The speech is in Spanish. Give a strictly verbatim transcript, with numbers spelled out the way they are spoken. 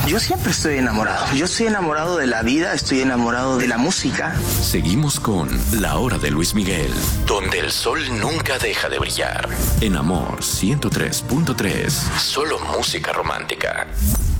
Yo siempre estoy enamorado. Yo estoy enamorado de la vida, estoy enamorado de la música. Seguimos con La Hora de Luis Miguel, donde el sol nunca deja de brillar. En Amor ciento tres punto tres, solo música romántica.